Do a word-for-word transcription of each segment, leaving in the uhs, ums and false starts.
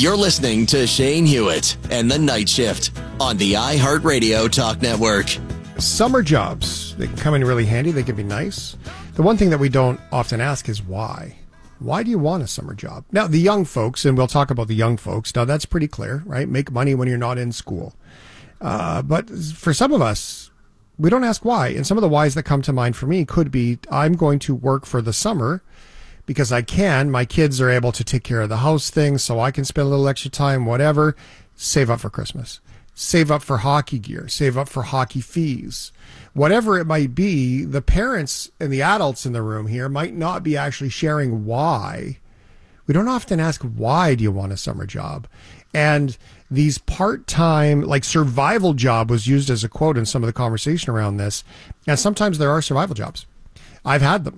You're listening to Shane Hewitt and the Night Shift on the iHeartRadio Talk Network. Summer jobs, they can come in really handy. They can be nice. The one thing that we don't often ask is why. Why do you want a summer job? Now, the young folks, and we'll talk about the young folks. Now, that's pretty clear, right? Make money when you're not in school. Uh, but for some of us, we don't ask why. And some of the whys that come to mind for me could be, I'm going to work for the summer because I can. My kids are able to take care of the house things, so I can spend a little extra time, whatever. Save up for Christmas. Save up for hockey gear. Save up for hockey fees. Whatever it might be, the parents and the adults in the room here might not be actually sharing why. We don't often ask, why do you want a summer job? And these part-time, like survival job was used as a quote in some of the conversation around this. And sometimes there are survival jobs. I've had them.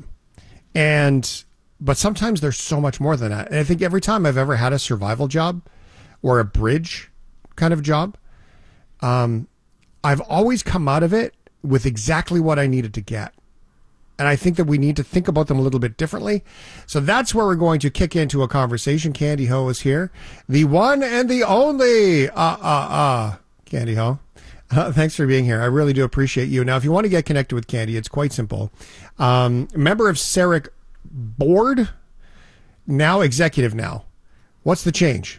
And, but sometimes there's so much more than that. And I think every time I've ever had a survival job or a bridge kind of job, um, I've always come out of it with exactly what I needed to get. And I think that we need to think about them a little bit differently. So that's where we're going to kick into a conversation. Candy Ho is here. The one and the only, uh, uh, uh, Candy Ho. Uh, thanks for being here. I really do appreciate you. Now, if you want to get connected with Candy, it's quite simple. Um, member of C E R I C board, now executive now. What's the change?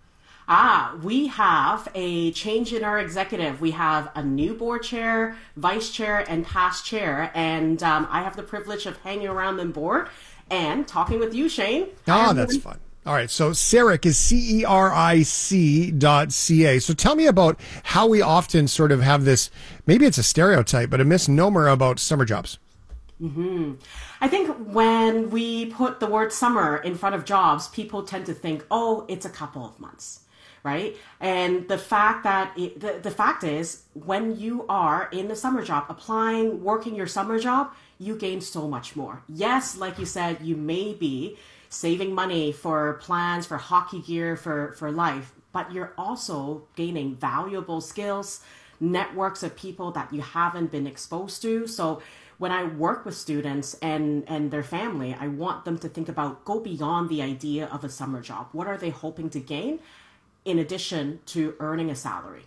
Ah, we have a change in our executive. We have a new board chair, vice chair, and past chair. And um, I have the privilege of hanging around the board and talking with you, Shane. Ah, that's fun. All right. So C E R I C is C E R I C dot C A. So tell me about how we often sort of have this, maybe it's a stereotype, but a misnomer about summer jobs. Mm-hmm. I think when we put the word summer in front of jobs, people tend to think, oh, it's a couple of months. Right. And the fact that it, the, the fact is, when you are in the summer job, applying, working your summer job, you gain so much more. Yes, like you said, you may be saving money for plans, for hockey gear, for, for life, but you're also gaining valuable skills, networks of people that you haven't been exposed to. So when I work with students and, and their family, I want them to think about, go beyond the idea of a summer job. What are they hoping to gain in addition to earning a salary?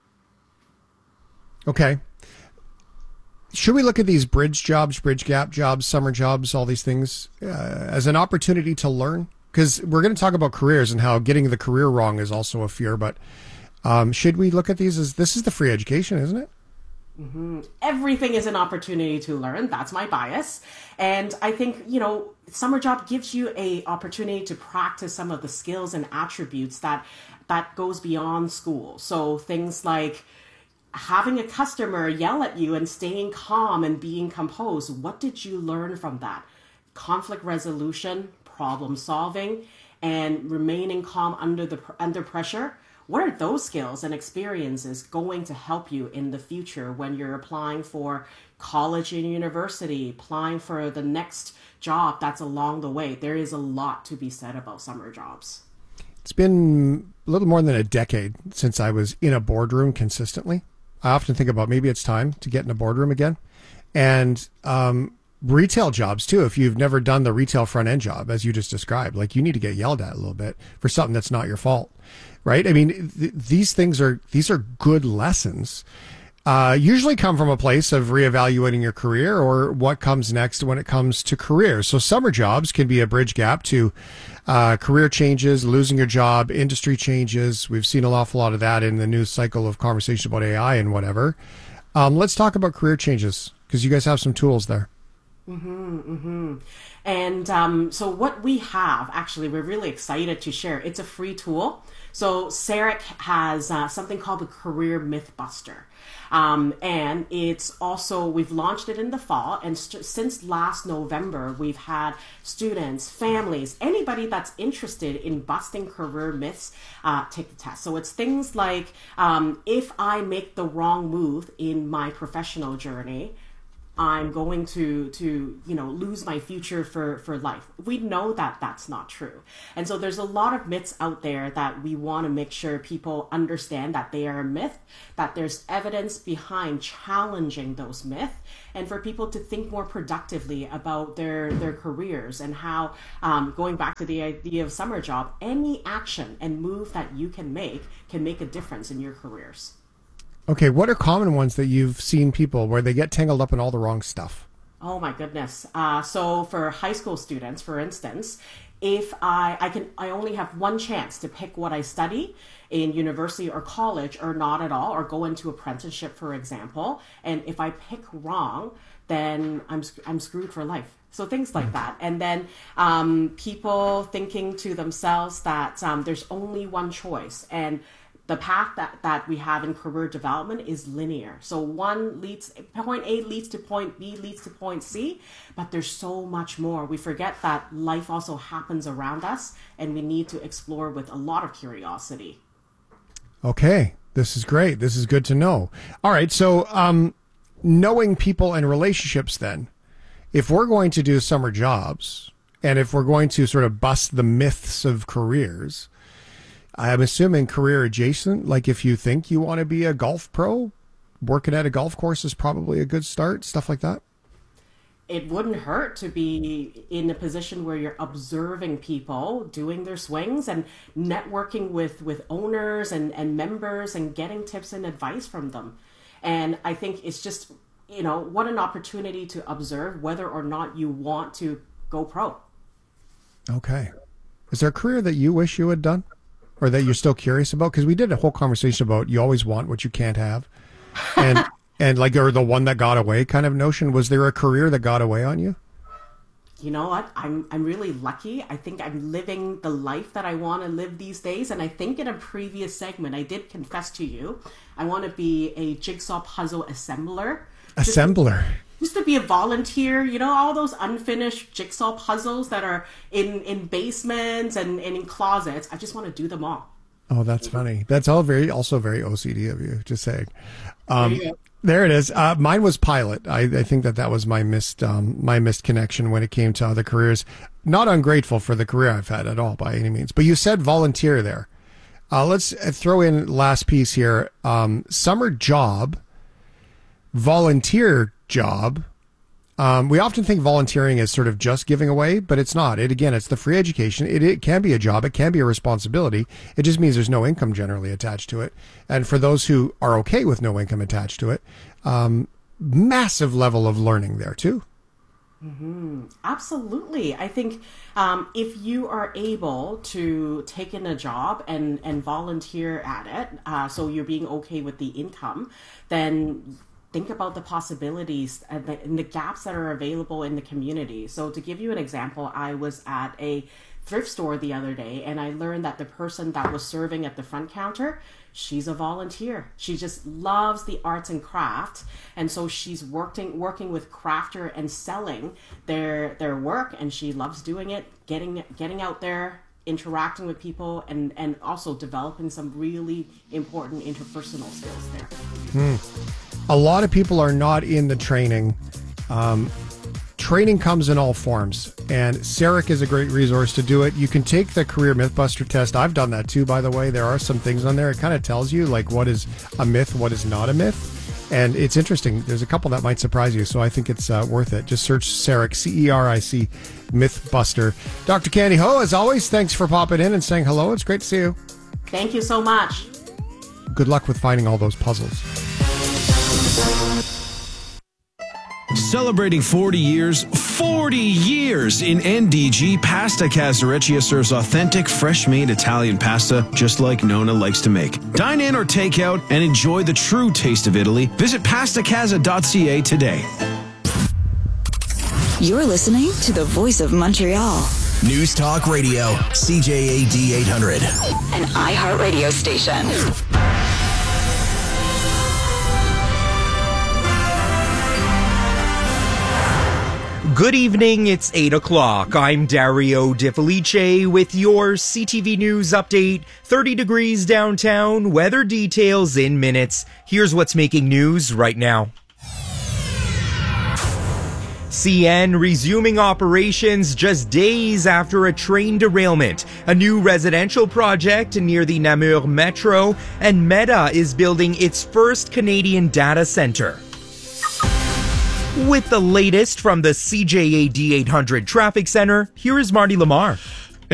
Okay. Should we look at these bridge jobs, bridge gap jobs, summer jobs, all these things uh, as an opportunity to learn? Because we're going to talk about careers and how getting the career wrong is also a fear. But um, should we look at these as, this is the free education, isn't it? Mm-hmm. Everything is an opportunity to learn. That's my bias. And I think, you know, summer job gives you a opportunity to practice some of the skills and attributes that that goes beyond school. So things like having a customer yell at you and staying calm and being composed. What did you learn from that? Conflict resolution, problem solving, and remaining calm under the under pressure. What are those skills and experiences going to help you in the future when you're applying for college and university, applying for the next job that's along the way? There is a lot to be said about summer jobs. It's been a little more than a decade since I was in a boardroom consistently. I often think about maybe it's time to get in a boardroom again. And um, retail jobs too. If you've never done the retail front end job, as you just described, like you need to get yelled at a little bit for something that's not your fault. Right? I mean, th- these things are, these are good lessons, uh, usually come from a place of reevaluating your career or what comes next when it comes to careers. So summer jobs can be a bridge gap to, uh, career changes, losing your job, industry changes. We've seen an awful lot of that in the news cycle of conversation about A I and whatever. Um, let's talk about career changes because you guys have some tools there. Mm-hmm, mm-hmm. And um, so what we have, actually, we're really excited to share. It's a free tool. So C E R I C has uh, something called the Career Mythbuster. Um, and it's also, we've launched it in the fall. And st- since last November, we've had students, families, anybody that's interested in busting career myths, uh, take the test. So it's things like, um, if I make the wrong move in my professional journey, I'm going to, to you know, lose my future for, for life. We know that that's not true. And so there's a lot of myths out there that we want to make sure people understand that they are a myth, that there's evidence behind challenging those myths, and for people to think more productively about their, their careers and how, um, going back to the idea of summer job, any action and move that you can make can make a difference in your careers. Okay, what are common ones that you've seen people where they get tangled up in all the wrong stuff? Oh my goodness. Uh, so for high school students, for instance, if I, I can, I only have one chance to pick what I study in university or college or not at all, or go into apprenticeship, for example. And if I pick wrong, then I'm, I'm screwed for life. So things like that. And then um, people thinking to themselves that um, there's only one choice. And the path that, that we have in career development is linear. So one leads, point A leads to point B, leads to point C, but there's so much more. We forget that life also happens around us, and we need to explore with a lot of curiosity. Okay, this is great. This is good to know. All right, so um, knowing people and relationships then, if we're going to do summer jobs, and if we're going to sort of bust the myths of careers, I'm assuming career adjacent, like if you think you want to be a golf pro, working at a golf course is probably a good start, stuff like that. It wouldn't hurt to be in a position where you're observing people doing their swings and networking with, with owners and, and members and getting tips and advice from them. And I think it's just, you know, what an opportunity to observe whether or not you want to go pro. Okay. Is there a career that you wish you had done? Or that you're still curious about? Because we did a whole conversation about you always want what you can't have. And and like, or the one that got away kind of notion. Was there a career that got away on you? You know what? I'm I'm really lucky. I think I'm living the life that I want to live these days. And I think in a previous segment, I did confess to you, I want to be a jigsaw puzzle assembler. Assembler? Just to be a volunteer, you know, all those unfinished jigsaw puzzles that are in, in basements and, and in closets. I just want to do them all. Oh, that's funny. That's all very, also very O C D of you, just saying. Um, there, there it is. Uh, mine was pilot. I, I think that that was my missed, um, my missed connection when it came to other careers. Not ungrateful for the career I've had at all by any means, but you said volunteer there. Uh, let's throw in last piece here. Um, summer job, volunteer job. Um, we often think volunteering is sort of just giving away, but it's not. It again, it's the free education. It, it can be a job. It can be a responsibility. It just means there's no income generally attached to it. And for those who are okay with no income attached to it, um, massive level of learning there too. Mm-hmm. Absolutely. I think um, if you are able to take in a job and, and volunteer at it, uh, so you're being okay with the income, then think about the possibilities and the, and the gaps that are available in the community. So to give you an example, I was at a thrift store the other day and I learned that the person that was serving at the front counter, she's a volunteer. She just loves the arts and craft. And so she's working working with crafter and selling their their work, and she loves doing it, getting getting out there, interacting with people, and, and also developing some really important interpersonal skills there. Hmm. A lot of people are not in the training. Um, training comes in all forms, and SARIC is a great resource to do it. You can take the Career Mythbuster test. I've done that too, by the way. There are some things on there. It kind of tells you like what is a myth, what is not a myth. And it's interesting. There's a couple that might surprise you, so I think it's uh, worth it. Just search SARIC, C E R I C, Mythbuster. Doctor Candy Ho, as always, thanks for popping in and saying hello. It's great to see you. Thank you so much. Good luck with finding all those puzzles. Celebrating forty years, forty years in N D G, Pasta Casareccia serves authentic, fresh-made Italian pasta just like Nona likes to make. Dine in or take out and enjoy the true taste of Italy. Visit pasta casa dot c a today. You're listening to the Voice of Montreal. News Talk Radio, C J A D eight hundred. An iHeart radio station. Good evening, it's eight o'clock. I'm Dario De Felice with your C T V News update. thirty degrees downtown, weather details in minutes. Here's what's making news right now. C N resuming operations just days after a train derailment. A new residential project near the Namur Metro, and Meta is building its first Canadian data center. With the latest from the C J A D eight hundred Traffic Center, here is Marty Lamar.